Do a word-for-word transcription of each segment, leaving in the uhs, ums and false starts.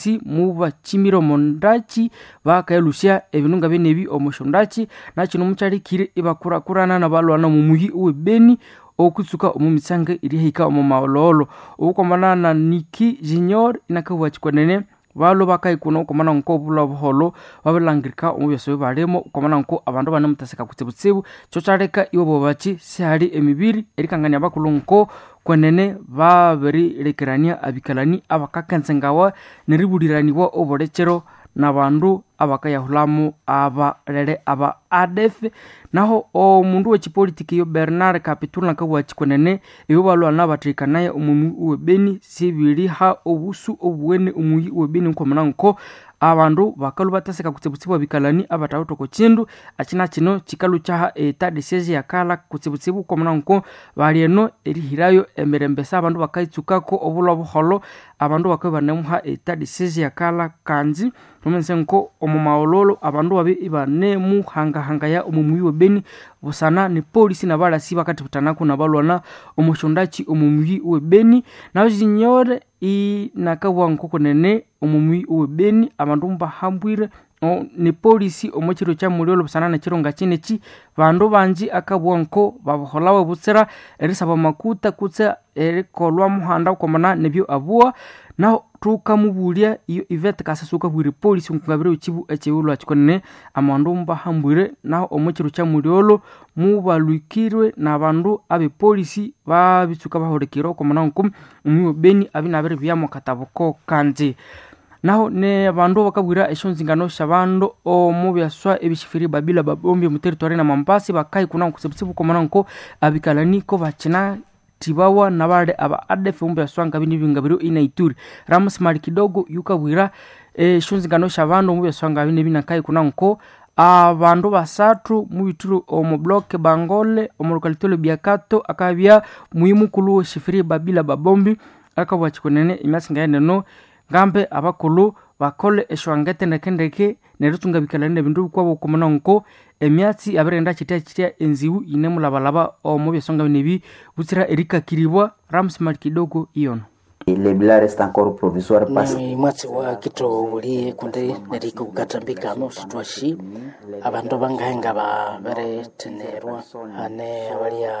si muba chimiro mondachi bakayelusya ebinunga benebi omushondachi nakino muchalikire ibakurakurana nabalwana mu muyi uwe Beni okutsuka omumitsange irihika omumawololo ukomana na Niki Junior inakabwachikwenene balo bakayikuna ukomana nko bula buholo babalangirika omubyaso balemo ukomana nko abandu bane mutaseka kutsibutsibu cyo cyareka ibo bobachi sihali emibiri erikanganya bakulunko kwenene babiri lekerania abikalani abakakanzengawa neribuliranibwa oborekero nabandu abakayahulamu abalere aba A D F naho omundu wechipolitiki yo Bernard Capitul nakabwachikwenene iyo balwana batrikanaye umumu uwe Beni sibiri ha obusu obwene umuyi uwe Beni nkomana nko abandu bakalu bataseka kutsibutsibu bikalani abatawutoko chindu akina kino kikalu cyaha eta deseze yakala kutsibutsibu komana nko balieno erihirayo emerembesa abandu bakaitsukako obulo buholo abandu bakabanemuha eta deseze yakala kanzi tumense nko omumawololo abandu babi ibane muhanga hanga ya omumuyi we Beni busana ni polisi na balasi bakati butanako nabalwana omushondachi omumuyi we Beni na Junior inakabwa nkoko nene omumuyi uwe Beni abandu mbahambwire o, ni polisi omukiro kya muliolo busana na kironga kineki bandu banji akabwa nko babuholawe butsera erisaba makuta kutse erikolwa muhanda komana nebyo abua na tukamubulya iyo Yvette Kasasuka bwire polisi nkungabire ukibu ekyewulwa kikonene amandu mbahambwire na omukiro kya muliolo mubalwikirwe nabandu abe polisi babitsuka bahorekero komana nko umuyi Beni abinabere byamo katabuko kanzi naho ne abandu bakabwira eshonzingano shabandu omubyaswa ebishifiri babila babombi mu territory na Mambasi bakayi kuna kusebusibu komana nko abikalani ko bakina tibawa nabale aba A D F mubyaswa ngabini bingabiro ina Ituri Ramos Mari kidogo yukabwira eshonzingano shabandu mubyaswa ngabini binakayi kuna nko abandu basatu mu bituru omu block Bangole omu localité Biakato akabya muyimukulu shifiri babila babombi akabwachikonene imyasinga neno ngambe abakulu bakole eshwangete ndekendeke nerutunga bikalane bindu kwabo komana nko emyatsi aberenda kitya kitya enziwu inemulabalaba omubyasonga binebi butsira Erika Kiribwa Rams Mari kidogo iyono le bilan reste encore provisoire parce que mwatsi wa kito uli kunde neriko kukatambika no situashi abantu bangahenga ba bere tenerwa ane abalia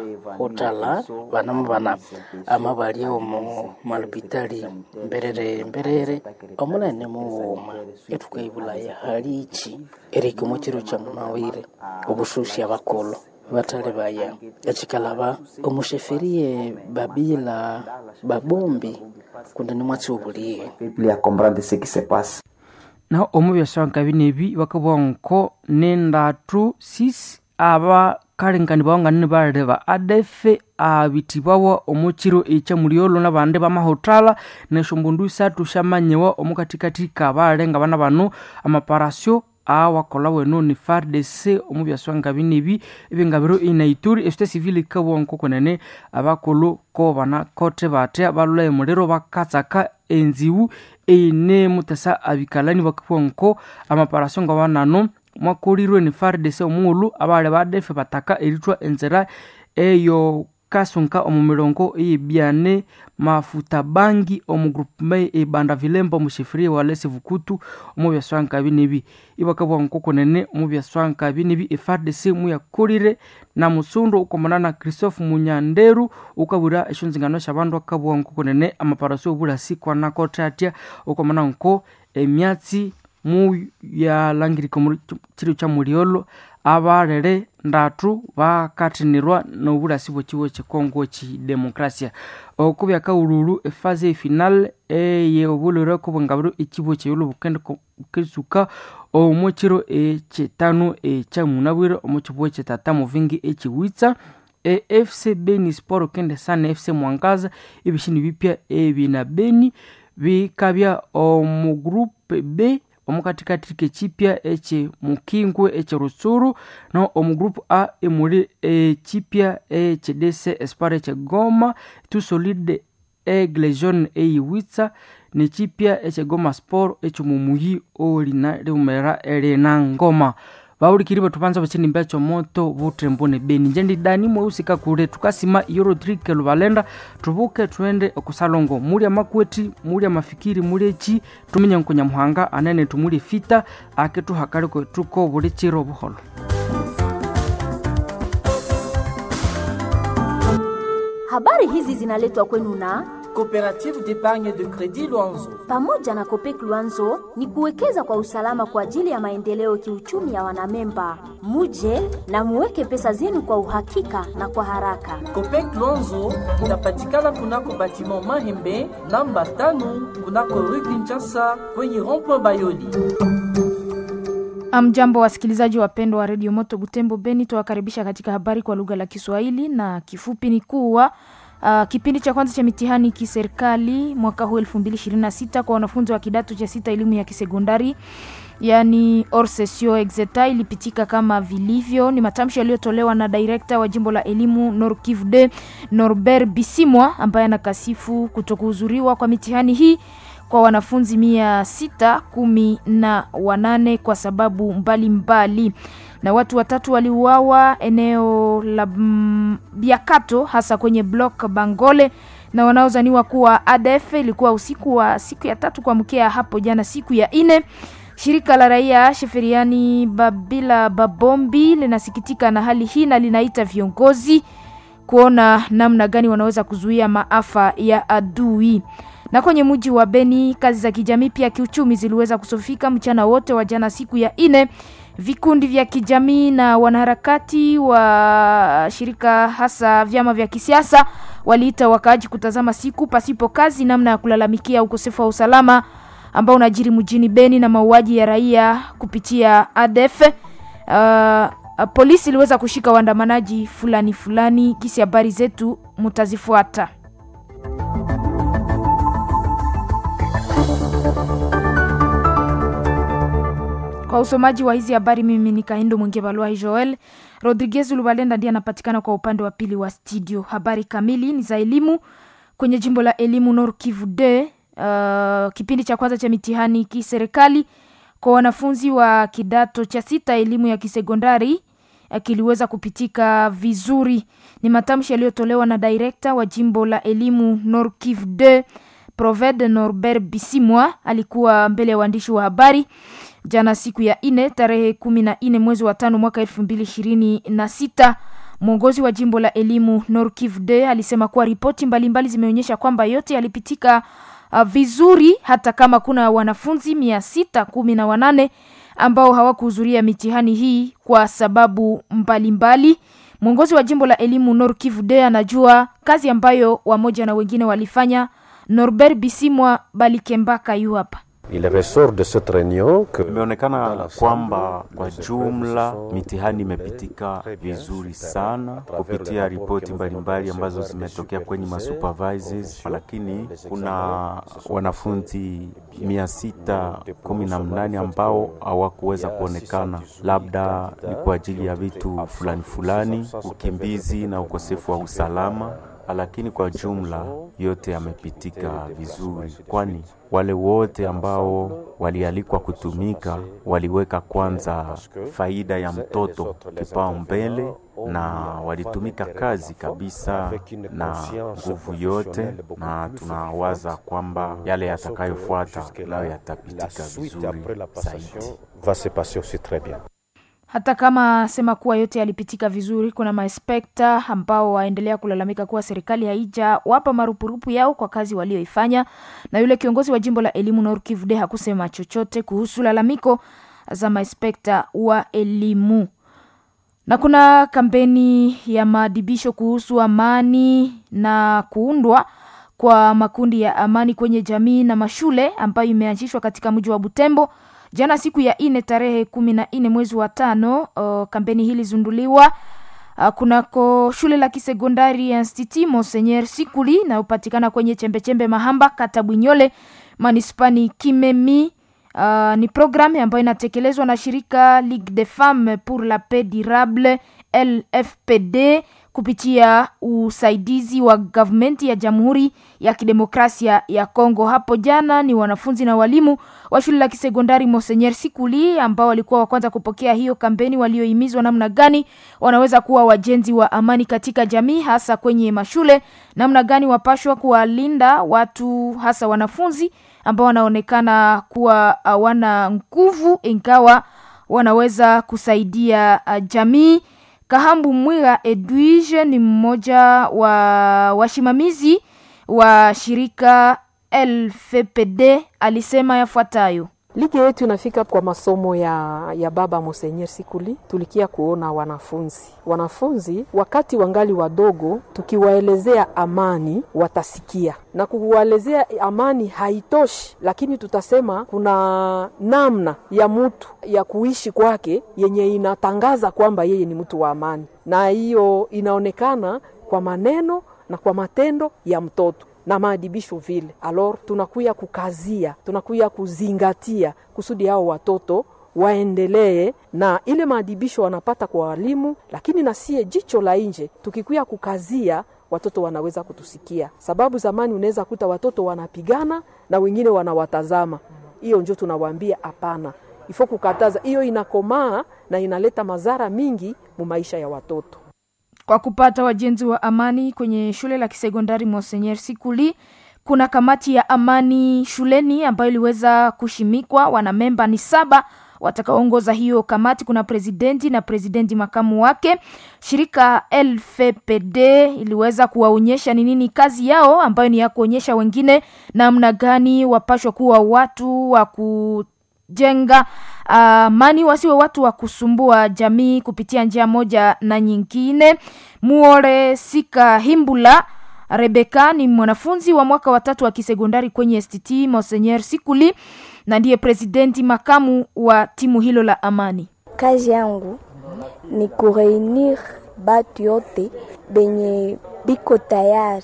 hotala banamu bana amabali omu malpitali mberere mberere omunene mu etukwibula ya halichi eriko mukiro kya munawire obushushi abakolo batale baya ekikalaba omusheferiye babila babombi kunde ni mwatsi obuliye ya comprendre ce qui se passe na omubyaswa kabinebi bakabonko nendatu six aba kalengani bawangane balde ba A D F abitibawa omukiro echa muliolo nabande bamahotala neshombundu isatu shamanyewa omukatikati kabalenga bana bano amaparasyo awakola weno ni F A R D C omubyaswa ngabinebi ebingabiro ina Ituri este civil kabonko konene abakolo ko bana kote bate abalule mulero bakatsaka enziwu ene mutasa abikalani bakubonko amaparasyo ngabanano mwakolirwe ni F A R D C omulu abale ba A D F bataka eritwa enzera eyo kasunka omumirongo ebiane mafuta bangi omu groupement e banda vilembo mushifiri wale sivukutu omubyaswanka binebi ibakabwa nkoko nene omubyaswanka binebi F A R D C mu yakolire na musundo ukomanana Christophe Munyanderu ukabura eshunzingano shabandu akabwa nkoko nene amaparasyo obulasi kwa nakotatya ukomana nko emyatsi mu ya langiriko mu kiro kya muliolo abarere ndatu bakatinirwa n'obulasi bw'ekiwo ky'Kongo ki demokrasia okubya kaululu efaze final eye obulero ko bangabiro ekibo ky'yolo bukende kisuka omukiro ekitano ekyamunabwire omukibo ekitata muvingi ekiwitsa e F C Beni Sport kende sana F C Mwangaza ibishini bipya ebina Beni bikabya omu groupe B omukatikati kechipya eche mukingwe eche Rutsuru no omu group A emuli echipya eche D C Espoir eche Goma tu solide Aigle Jaune eyiwitsa ne chipya eche Goma Sport eche mumuyi olina leumera elena Ngoma baulikiri batupanza bachini mbecho moto butrembone Beni njendi dani mweusi kule tukasima Rodrigue Lubalenda tubuke tuende okusalongo muri amakweti muri amafikiri muri chi tumenya nkunya muhanga anene tumuri fita aketu hakale ko tuko buri chiro buholo. Habari hizi zinaletwa kwenu na Coopérative d'épargne de crédit Luanzo. Pamoja na Copec Luanzo ni kuwekeza kwa usalama kwa ajili ya maendeleo kiuchumi ya wanamemba. Muje na muweke pesa zenu kwa uhakika na kwa haraka. Copec Luanzo inapatikana kunako batiment Mahembe namba tano kunako Rue Kinshasa kwenye rond-point Bayoli. Amjambo wasikilizaji wapendwa wa Radio Moto Butembo Beni, tuwakaribisha katika habari kwa lugha la Kiswahili na kifupi ni kuwa Uh, kipindi cha kwanza cha mitihani kiserikali mwaka huu elfu mbili ishirini na sita kwa wanafunzi wa kidato cha sita elimu ya kisekondari yani hors session exeta ilipitika kama vilivyo. Ni matamshi yaliyotolewa na director wa jimbo la elimu Nord Kivu de Norbert Bisimwa ambaye anakasifu kutokuhudhuriwa kwa mitihani hii kwa wanafunzi mia sita kumi na wanane kwa sababu mbalimbali mbali. Na watu watatu waliuawa eneo la Biakato hasa kwenye block Bangole na wanaozaniwa kuwa A D F. Ilikuwa usiku wa siku ya tatu kwa mkea hapo jana siku ya ine. Shirika la raia Sheferiani Babila Babombi linasikitika na hali hii na linaita viongozi kuona namna gani wanaweza kuzuia maafa ya adui. Na kwenye mji wa Beni kazi za kijamii pia kiuchumi ziliweza kusofika mchana wote wa jana siku ya ine. Vikundi vya kijamii na wanaharakati wa shirika hasa vyama vya kisiasa waliita wakaaji kutazama siku pasipo kazi namna ya kulalamikia ukosefu wa usalama ambao unajiri mjini Beni na mauaji ya raia kupitia A D F. Uh, polisi iliweza kushika waandamanaji fulani fulani. Kisi habari zetu mtazifuata. Kwa usomaji wa hizi habari mimi ni Kahindo Mwengebalwa Joel. Rodriguez Lubalenda ndiye anapatikana kwa upande wa pili wa studio. Habari kamili ni za elimu kwenye jimbo la elimu Nord Kivu de uh, kipindi cha kwanza cha mitihani kiserikali kwa wanafunzi wa kidato cha sita elimu ya kisekondari kiliweza kupitika vizuri. Ni matamshi yaliyotolewa na director wa jimbo la elimu Nord Kivu de Provede Norbert Bisimwa. Alikuwa mbele ya waandishi wa habari jana siku ya ine tarehe kumi na nne mwezi wa tano mwaka elfu mbili ishirini na sita. Mwongozi wa jimbo la elimu Nord Kivu de alisema kuwa ripoti mbalimbali zimeonyesha kwamba yote yalipitika uh, vizuri hata kama kuna wanafunzi mia sita kumi na wanane ambao hawakuhudhuria mitihani hii kwa sababu mbalimbali. Mwongozi wa jimbo la elimu Nord Kivu de anajua kazi ambayo wamoja na wengine walifanya. Norbert Bisimwa Balikembaka yu hapa. Il ressort de cette réunion que imeonekana kwamba kwa jumla mitihani imepitika vizuri sana kupitia ripoti mbalimbali ambazo zimetokea kwenye masupervisors, lakini kuna wanafunzi mia sita kumi na nane ambao hawakuweza kuonekana, labda ni kwa ajili ya vitu fulani fulani, ukimbizi na ukosefu wa usalama. Lakini kwa jumla yote yamepitika vizuri, kwani wale wote ambao walialikwa kutumika waliweka kwanza faida ya mtoto kipao mbele na walitumika kazi kabisa na nguvu yote, na tunawaza kwamba yale yatakayofuata nayo yatapitika vizuri zaidi. va se passer aussi très bien. Hata kama sema kuwa yote yalipitika vizuri, kuna maespekta ambao waendelea kulalamika kuwa serikali haija wapa marupurupu yao kwa kazi walioifanya, na yule kiongozi wa jimbo la elimu Nord Kivu de hakusema chochote kuhusu lalamiko za maespekta wa elimu. Na kuna kampeni ya maadibisho kuhusu amani na kuundwa kwa makundi ya amani kwenye jamii na mashule ambayo imeanzishwa katika mji wa Butembo. Jana siku ya ine tarehe kumi na nne mwezi wa tano, uh, kampeni hili zunduliwa uh, kunako shule la kisekondari Institut Monseigneur Sikuli na upatikana kwenye chembechembe Mahamba kata Bwinyole manispani Kimemi. Uh, ni programu ambayo inatekelezwa na shirika Ligue des Femmes pour la Paix Durable L F P D kupitia usaidizi wa government ya Jamhuri ya Kidemokrasia ya Kongo. Hapo jana ni wanafunzi na walimu wa shule la kisekondari Monseigneur Sikuli ambao walikuwa wa kwanza kupokea hiyo kampeni, waliohimizwa namna gani wanaweza kuwa wajenzi wa amani katika jamii, hasa kwenye mashule, namna gani wapashwa kuwalinda watu, hasa wanafunzi ambao wanaonekana kuwa hawana nguvu ingawa wanaweza kusaidia uh, jamii. Kahambu Mwiga Edwige ni mmoja wa washimamizi wa shirika L F P D, alisema yafuatayo: Ligi yetu inafika kwa masomo ya, ya baba Monseigneur Sikuli. Tulikia kuona wanafunzi wanafunzi wakati wangali wadogo, tukiwaelezea amani watasikia, na kuwaelezea amani haitoshi, lakini tutasema kuna namna ya mtu ya kuishi kwake yenye inatangaza kwamba yeye ni mtu wa amani, na hiyo inaonekana kwa maneno na kwa matendo ya mtoto na maadibisho vile. Alors tunakuya kukazia, tunakuya kuzingatia kusudi hao watoto waendelee na ile maadibisho wanapata kwa walimu, lakini na sie jicho la nje tukikuya kukazia watoto wanaweza kutusikia. Sababu zamani unaweza kuta watoto wanapigana na wengine wanawatazama. Hiyo ndio tunawaambia hapana. Ifo kukataza, hiyo inakomaa na inaleta madhara mingi mu maisha ya watoto. Kwa kupata wajenzi wa amani kwenye shule la kisekondari Monseigneur Sikuli, kuna kamati ya amani shuleni ambayo iliweza kushimikwa. Wana memba ni saba watakaoongoza hiyo kamati. Kuna presidenti na presidenti makamu wake. Shirika L F P D iliweza kuwaonyesha ni nini kazi yao, ambayo ni ya kuonyesha wengine namna gani wapashwa kuwa watu wa ku jenga amani, uh, wasiwe watu wa kusumbua jamii kupitia njia moja na nyingine. Muore Sika Himbula Rebeka ni mwanafunzi wa mwaka wa tatu wa kisekondari kwenye S T T Monseigneur Sikuli na ndiye presidenti makamu wa timu hilo la amani. Kazi yangu ni kureunir batu yote benye biko tayari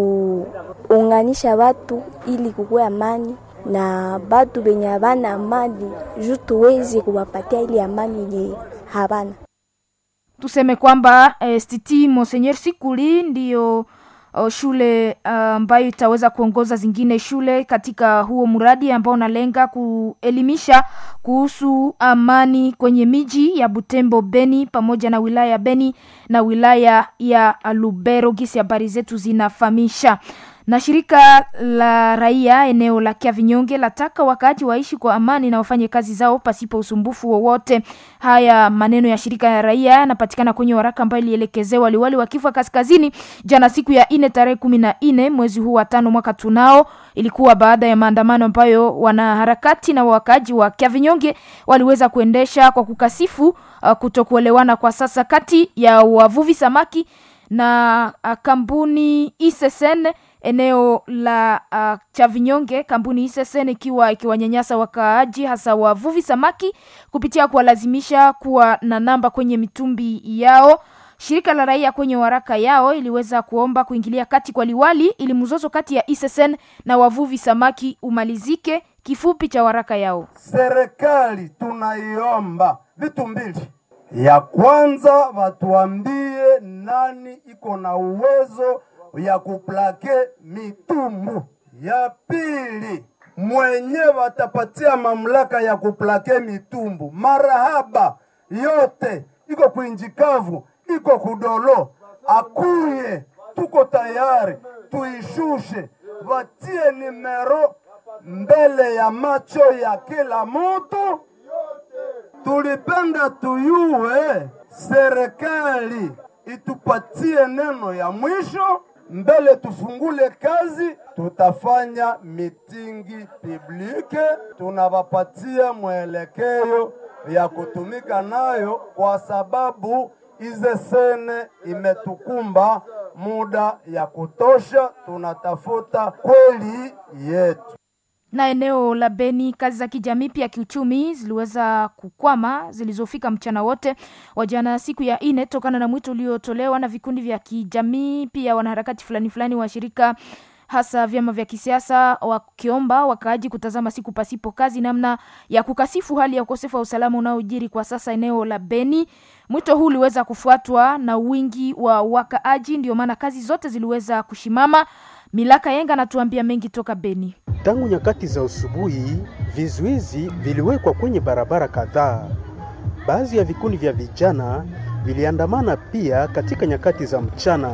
kuunganisha watu ili kukuwe amani, na batu benye habana amani juu tuwezi kuwapatia ili amani yenye habana. Tuseme kwamba S T T Monseigneur Sikuli ndiyo uh, shule ambayo uh, itaweza kuongoza zingine shule katika huo mradi ambao unalenga kuelimisha kuhusu amani kwenye miji ya Butembo, Beni pamoja na wilaya Beni na wilaya ya Lubero, gisi habari zetu zinafahamisha. Na shirika la raia eneo la Kiavinyonge lataka wakati waishi kwa amani na wafanye kazi zao pasipo usumbufu wowote. Haya maneno ya shirika la raia yanapatikana kwenye waraka ambao ilielekezewa waliwali wa Kivu Kaskazini jana siku ya nne tarehe kumi na nne mwezi huu wa tano mwaka tunao. Ilikuwa baada ya maandamano ambayo wanaharakati na wakaji wa Kiavinyonge waliweza kuendesha kwa kukasifu uh, kutokuelewana kwa sasa kati ya wavuvi samaki na uh, kampuni I S S N eneo la uh, Chavinyonge. Kampuni I S S N ikiwa ikiwanyanyasa wakaaji hasa wavuvi samaki kupitia kuwalazimisha kuwa na namba kwenye mitumbi yao. Shirika la raia kwenye waraka yao iliweza kuomba kuingilia kati kwa liwali ili mzozo kati ya I S S N na wavuvi samaki umalizike. Kifupi cha waraka yao: serikali tunaiomba vitu mbili. Ya kwanza, watuambie nani iko na uwezo ya kuplake mitumbu. Ya pili, mwenye watapatia mamlaka ya kuplake mitumbu marahaba yote iko kuinjikavu, iko kudolo, akuye, tuko tayari tuishushe, watie nimero mbele ya macho ya kila mtu. Tulipenda tuyue serikali itupatie neno ya mwisho mbele tufungule kazi. Tutafanya mitingi publike, tunawapatia mwelekeo ya kutumika nayo, kwa sababu ize sene imetukumba muda ya kutosha, tunatafuta kweli yetu. Na eneo la Beni, kazi za kijamii pia kiuchumi ziliweza kukwama zilizofika mchana wote wa jana siku ya nne tokana na mwito uliotolewa na vikundi vya kijamii pia wanaharakati fulani fulani wa shirika hasa vyama vya kisiasa wakiomba wakaaji kutazama siku pasipo kazi namna ya kukasifu hali ya ukosefu wa usalama unaojiri kwa sasa eneo la Beni. Mwito huu uliweza kufuatwa na wingi wa wakaaji, ndio maana kazi zote ziliweza kushimama. Milaka Yenga anatuambia mengi toka Beni. Tangu nyakati za usubuhi, vizuizi viliwekwa kwenye barabara kadhaa. Baadhi ya vikundi vya vijana viliandamana pia katika nyakati za mchana.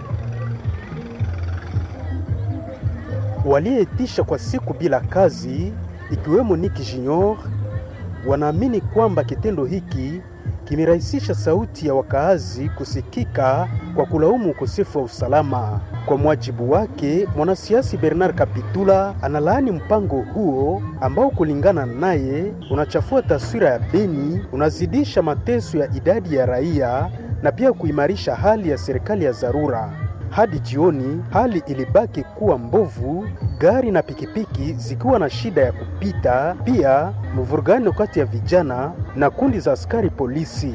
Walioitisha kwa siku bila kazi, ikiwemo Niki Junior, wanaamini kwamba kitendo hiki kimerahisisha sauti ya wakaazi kusikika kwa kulaumu ukosefu wa usalama. Kwa mwajibu wake, mwanasiasi Bernard Kapitula analaani mpango huo ambao kulingana naye unachafua taswira ya Beni, unazidisha mateso ya idadi ya raia na pia kuimarisha hali ya serikali ya dharura. Hadi jioni hali ilibaki kuwa mbovu, gari na pikipiki zikiwa na shida ya kupita, pia mvurugano kati ya vijana na kundi za askari polisi.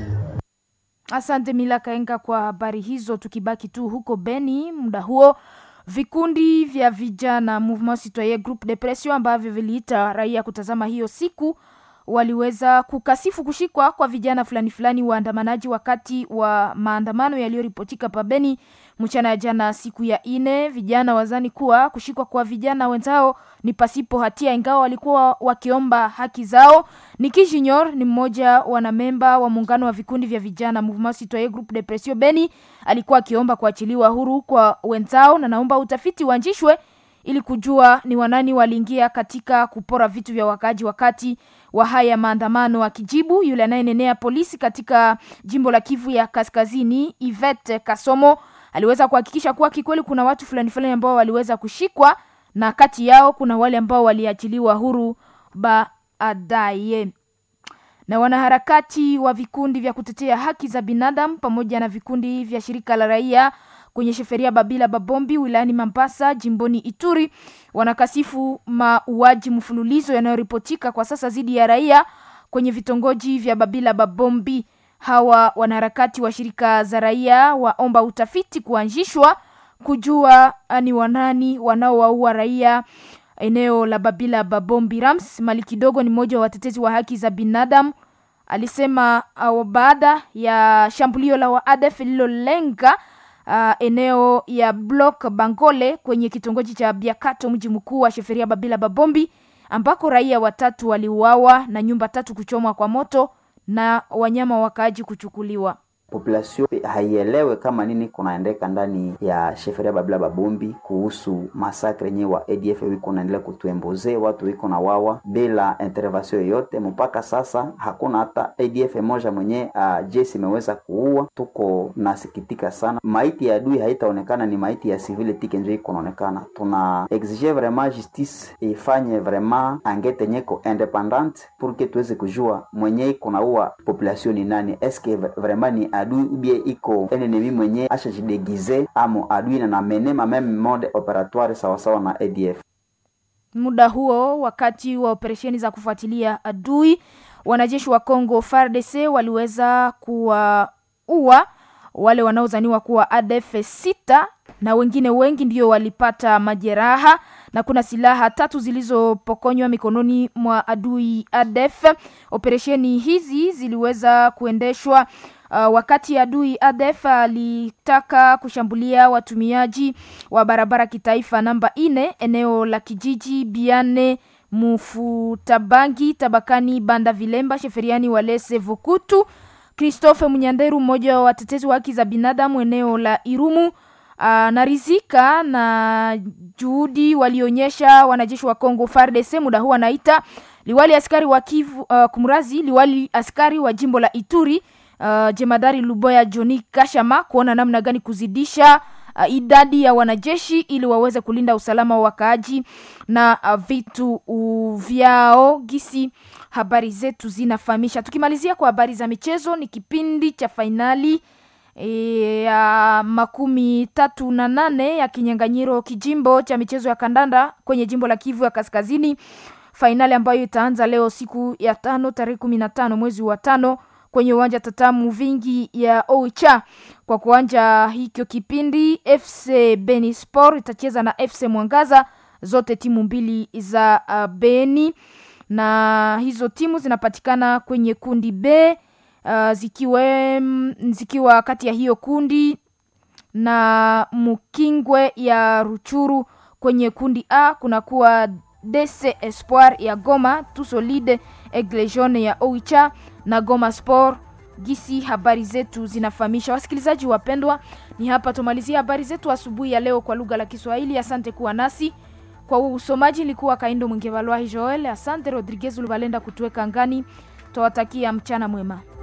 Asante Milaka Yenga kwa habari hizo. Tukibaki tu huko Beni, muda huo vikundi vya vijana Mouvement Citoyen Groupe de Pression ambavyo viliita raia kutazama hiyo siku waliweza kukasifu kushikwa kwa vijana fulani fulani waandamanaji wakati wa maandamano yaliyoripotika pa Beni mchana ya jana siku ya ine. Vijana wazani kuwa kushikwa kwa vijana wenzao ni pasipo hatia, ingawa walikuwa wakiomba haki zao. Niki Junior ni mmoja wanamemba wa muungano wa vikundi vya vijana Mouvement Citoyen Groupe de Pression Beni, alikuwa akiomba kuachiliwa huru kwa wenzao na naomba utafiti uanzishwe ili kujua ni wanani waliingia katika kupora vitu vya wakaji wakati wa haya maandamano. Akijibu yule anayenenea polisi katika jimbo la Kivu ya Kaskazini, Yvette Kasomo, aliweza kuhakikisha kuwa kikweli kuna watu fulani fulani ambao waliweza kushikwa na kati yao kuna wale ambao waliachiliwa huru baadaye. Na wanaharakati wa vikundi vya kutetea haki za binadamu pamoja na vikundi vya shirika la raia kwenye sheferia Babila Babombi wilayani Mambasa jimboni Ituri wanakasifu mauaji mfululizo yanayoripotika kwa sasa zidi ya raia kwenye vitongoji vya Babila Babombi. Hawa wanaharakati wa shirika za raia waomba utafiti kuanzishwa kujua ni wanani wanaowaua raia eneo la Babila Babombi. Rams Malikidogo ni mmoja wa watetezi wa haki za binadamu, alisema uh, baada ya shambulio la wa A D F lililolenga Uh, eneo ya block Bangole kwenye kitongoji cha Biakato mji mkuu wa sheferia Babila Babombi, ambako raia watatu waliuawa na nyumba tatu kuchomwa kwa moto na wanyama wakaaji kuchukuliwa. Population haielewe kama nini kunaendeka ndani ya sheferia Babila Babombi kuhusu masakre yenyewe wa A D F wiko naendelea kutuemboze, watu wiko na wawa bila intervention yoyote. Mpaka sasa hakuna hata A D F moja mwenye uh, jeshi imeweza kuua. Tuko nasikitika sana, maiti ya adui haitaonekana, ni maiti ya civil tike ndio iko naonekana. Tuna exige vraiment justice ifanye vraiment enquête nyeko independent pour que tuweze kujua mwenye iko naua population ni nani, eske vraiment ni adui ubie iko enemy mwenye ashajidegize amo adui na menema meme mode operatoire sawa sawa na A D F. Muda huo wakati wa operesheni za kufuatilia adui, wanajeshi wa Kongo F A R D C waliweza kuwaua wale wanaozaniwa kuwa A D F sita na wengine wengi ndio walipata majeraha, na kuna silaha tatu zilizopokonywa mikononi mwa adui A D F. Operesheni hizi ziliweza kuendeshwa Uh, wakati adui A D F alitaka kushambulia watumiaji wa barabara kitaifa namba ine eneo la kijiji Biane Mufutabangi tabakani Banda Vilemba sheferiani Walese Vukutu. Christophe Munyanderu, mmoja wa watetezi wa haki za binadamu eneo la Irumu, uh, narizika na juhudi walionyesha wanajeshi wa Kongo F A R D C. Muda huu anaita liwali askari wa Kivu uh, kumrazi liwali askari wa jimbo la Ituri Uh, Jemadari Luboya Johnny Kashama kuona namna gani kuzidisha uh, idadi ya wanajeshi ili waweze kulinda usalama wa wakaaji na uh, vitu uh, vyao. Gisi habari zetu zinafahamisha. Tukimalizia kwa habari za michezo, ni kipindi cha finali ya e, makumi tatu na nane ya kinyanganyiro kijimbo cha michezo ya kandanda kwenye jimbo la Kivu ya Kaskazini, finali ambayo itaanza leo siku ya tano tarehe kumi na tano mwezi wa tano kwenye uwanja Tatamu Vingi ya Oicha. Kwa kuanja hikyo kipindi, F C Beni Sport itacheza na F C Mwangaza, zote timu mbili za uh, Beni, na hizo timu zinapatikana kwenye kundi B, uh, zikiwe zikiwa kati ya hiyo kundi na Mukingwe ya Ruchuru. Kwenye kundi A kuna kuwa D C Espoir ya Goma, Tu Solide Aigle Jaune ya Oicha na Goma Sport. Gisi habari zetu zinafahamisha. Wasikilizaji wapendwa, ni hapa tumalizia habari zetu asubuhi ya leo kwa lugha la Kiswahili. Asante kuwa nasi. Kwa usomaji nilikuwa Kaindo Mwingevalwa Joel. Asante Rodriguez Lubalenda kutuweka ngani. Tuwatakia mchana mwema.